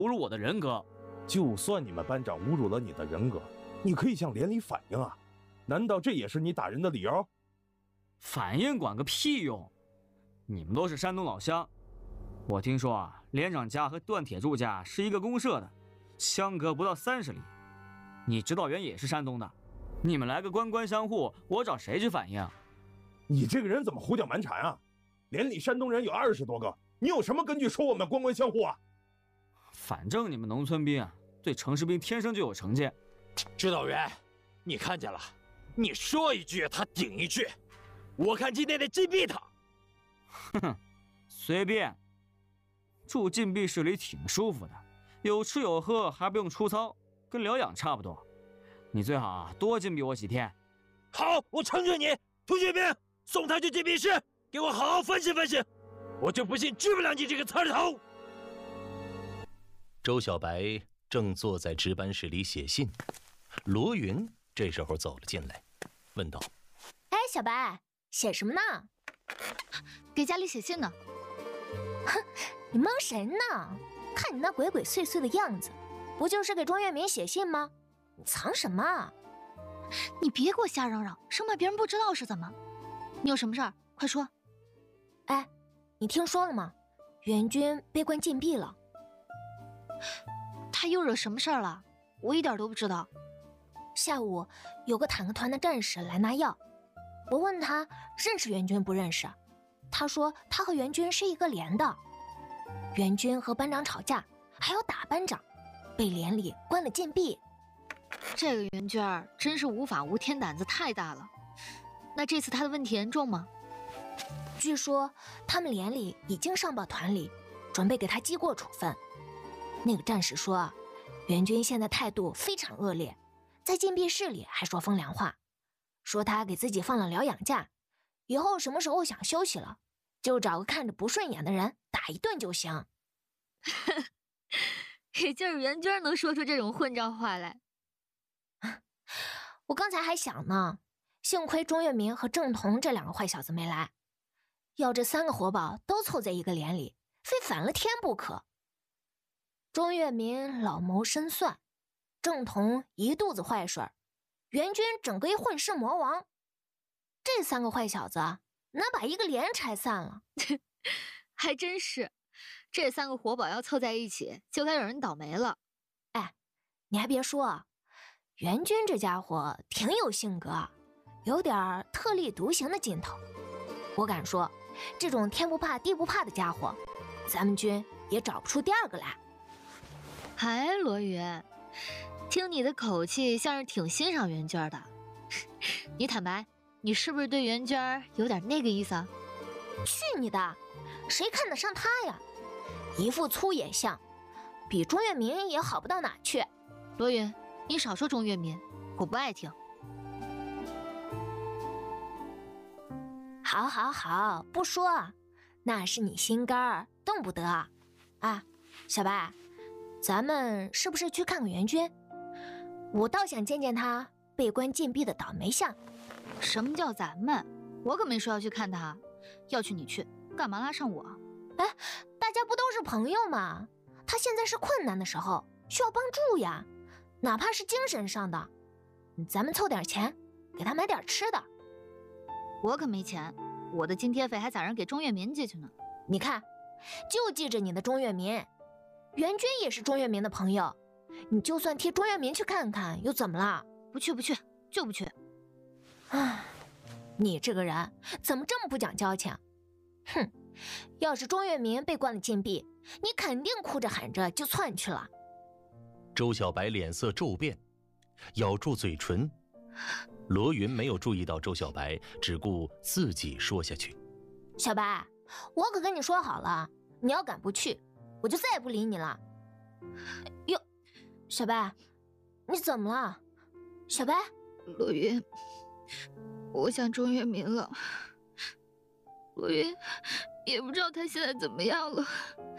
侮辱我的人格。 就算你们班长侮辱了你的人格，你可以向连里反映啊，难道这也是你打人的理由？ 反应管个屁用！你们都是山东老乡，我听说啊，连长家和段铁柱家是一个公社的，相隔不到30里。你指导员也是山东的，你们来个官官相护，我找谁去反映？ 你这个人怎么胡搅蛮缠啊？连里山东人有20多个，你有什么根据说我们官官相护啊？ 反正你们农村兵啊，对城市兵天生就有成见。 指导员，你看见了，你说一句他顶一句，我看今天得击毙他。 哼，随便。住禁闭室里挺舒服的，有吃有喝，还不用出操，跟疗养差不多。你最好啊多禁闭我几天。 好，我成全你。涂学兵，送他去禁闭室，给我好好分析分析。我就不信治不了你这个刺头。 周小白正坐在值班室里写信，罗云这时候走了进来，问道： 哎，小白，写什么呢？ 给家里写信呢。 哼，你蒙谁呢？看你那鬼鬼祟祟的样子，不就是给庄月明写信吗？你藏什么？ 你别给我瞎嚷嚷，生怕别人不知道是怎么。你有什么事儿，快说。 哎，你听说了吗？袁军被关禁闭了。 他又惹什么事儿了？我一点都不知道。 下午有个坦克团的战士来拿药，我问他认识袁军不认识，他说他和袁军是一个连的。袁军和班长吵架，还要打班长，被连里关了禁闭。 这个袁军儿真是无法无天，胆子太大了。那这次他的问题严重吗？ 据说他们连里已经上报团里，准备给他记过处分。那个战士说，袁军现在态度非常恶劣，在禁闭室里还说风凉话，说他给自己放了疗养假，以后什么时候想休息了，就找个看着不顺眼的人打一顿就行。 也就是袁军能说出这种混账话来。 我刚才还想呢，幸亏钟月明和郑彤这2个坏小子没来，要这3个活宝都凑在一个连里，非反了天不可。钟月明老谋深算，郑彤一肚子坏水，袁军整个一混世魔王，这3个坏小子能把一个连拆散了。 还真是，这3个活宝要凑在一起，就该有人倒霉了。 哎，你还别说，袁军这家伙挺有性格，有点特立独行的劲头。我敢说，这种天不怕地不怕的家伙，咱们军也找不出第2个来。 哎，罗云，听你的口气像是挺欣赏袁娟的。你坦白，你是不是对袁娟有点那个意思啊？ 去你的，谁看得上他呀？一副粗野相，比钟月明也好不到哪去。 罗云，你少说钟月明，我不爱听。 好好好，不说，那是你心肝儿，动不得啊。小白，咱们是不是去看看袁军？我倒想见见他被关禁闭的倒霉相。 什么叫咱们？我可没说要去看他，要去你去，干嘛拉上我？ 哎，大家不都是朋友吗？他现在是困难的时候，需要帮助呀，哪怕是精神上的。咱们凑点钱，给他买点吃的。 我可没钱，我的津贴费还攒着给钟月民寄去呢。 你看，就记着你的钟月民，袁军也是钟月民的朋友，你就算替钟月民去看看，又怎么了？ 不去，就不去。 唉，你这个人怎么这么不讲交情？哼，要是钟月民被关了禁闭，你肯定哭着喊着就窜去了。 周小白脸色骤变，咬住嘴唇。罗云没有注意到周小白，只顾自己说下去。 小白，我可跟你说好了，你要敢不去，我就再也不理你了。哟，小白，你怎么了？小白， 罗云，我想钟月明了。罗云也不知道他现在怎么样了。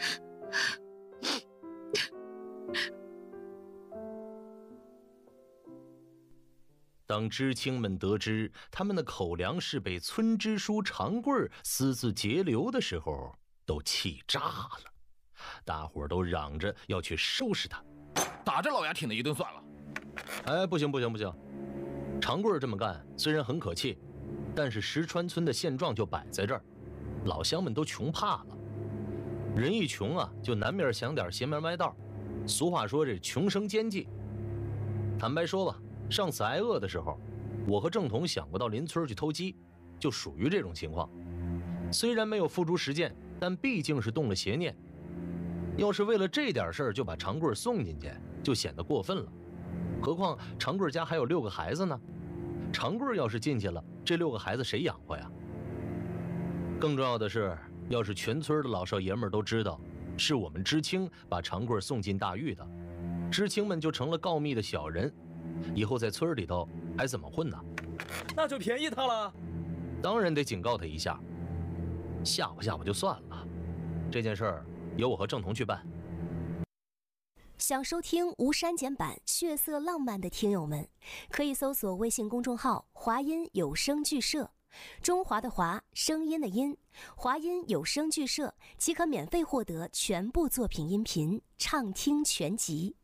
当知青们得知他们的口粮是被村支书长贵私自截留的时候，都气炸了。 大伙儿都嚷着要去收拾他， 打着老牙挺的一顿算了。 哎，不行不行不行！长贵这么干虽然很可气，但是石川村的现状就摆在这儿，老乡们都穷怕了。人一穷啊，就难免想点邪门歪道。俗话说这穷生奸计。坦白说吧，上次挨饿的时候，我和郑彤想过到邻村去偷鸡，就属于这种情况。虽然没有付诸实践，但毕竟是动了邪念。要是为了这点事儿就把长贵送进去，就显得过分了。何况长贵家还有6个孩子呢，长贵要是进去了，这6个孩子谁养活呀？更重要的是，要是全村的老少爷们儿都知道是我们知青把长贵送进大狱的，知青们就成了告密的小人，以后在村里头还怎么混呢？ 那就便宜他了。 当然得警告他一下，吓唬吓唬就算了。这件事儿由我和郑彤去办。 想收听无删减版血色浪漫的听友们，可以搜索微信公众号华音有声剧社，中华的华，声音的音，华音有声剧社即可免费获得全部作品音频畅听全集。